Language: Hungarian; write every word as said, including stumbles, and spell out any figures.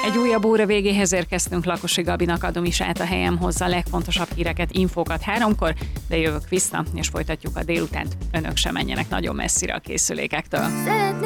Egy újabb óra végéhez érkeztünk, Lakosi Gabinak adom is át a helyem, hozza a legfontosabb híreket, infókat háromkor, de jövök vissza, és folytatjuk a délutánt. Önök sem menjenek nagyon messzire a készülékektől.